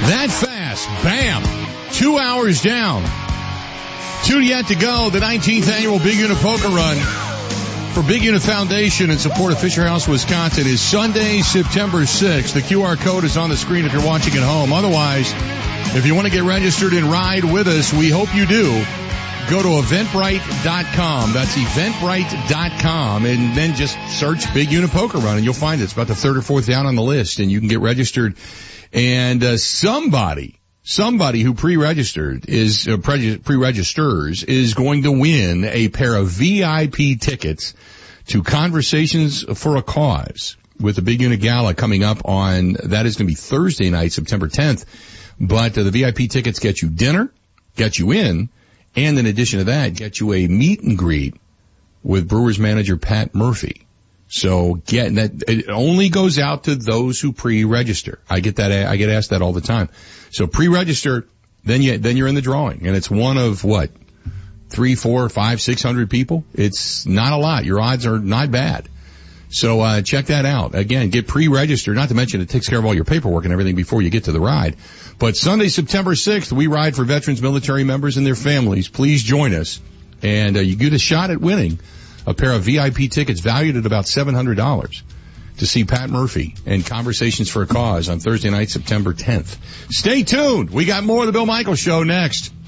That fast. Bam. 2 hours down. 2 yet to go. The 19th annual Big Unit Poker Run for Big Unit Foundation in support of Fisher House, Wisconsin is Sunday, September 6th. The QR code is on the screen if you're watching at home. Otherwise, if you want to get registered and ride with us, we hope you do. Go to Eventbrite.com. That's Eventbrite.com, and then just search Big Unit Poker Run, and you'll find it. It's about the third or fourth down on the list, and you can get registered. And somebody who pre-registered pre-registers is going to win a pair of VIP tickets to Conversations for a Cause with the Big Unit Gala coming up on, that is going to be Thursday night, September 10th. But the VIP tickets get you dinner, get you in, and in addition to that, get you a meet and greet with Brewers manager Pat Murphy. So it only goes out to those who pre-register. I get asked that all the time. So pre-register, then you're in the drawing, and it's one of 3, 4, 5, 600 people. It's not a lot. Your odds are not bad. So check that out. Again, get pre-registered. Not to mention it takes care of all your paperwork and everything before you get to the ride. But Sunday, September 6th, we ride for veterans, military members, and their families. Please join us, and you get a shot at winning a pair of VIP tickets valued at about $700 to see Pat Murphy and Conversations for a Cause on Thursday night, September 10th. Stay tuned. We got more of the Bill Michaels Show next.